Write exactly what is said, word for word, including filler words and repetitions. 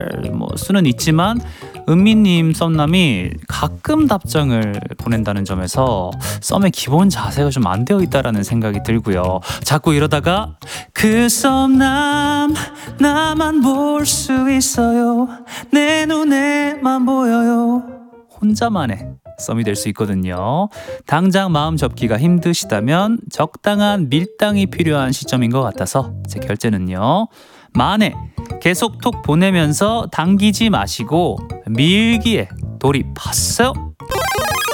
뭐 수는 있지만 은미님 썸남이 가끔 답장을 보낸다는 점에서 썸의 기본 자세가 좀 안 되어 있다라는 생각이 들고요. 자꾸 이러다가 그 썸남 나만 볼 수 있어요. 내 눈에만 보여요. 혼자만의 썸이 될 수 있거든요. 당장 마음 접기가 힘드시다면 적당한 밀당이 필요한 시점인 것 같아서 제 결제는요, 만에 계속 톡 보내면서 당기지 마시고 밀기에 돌입하세요.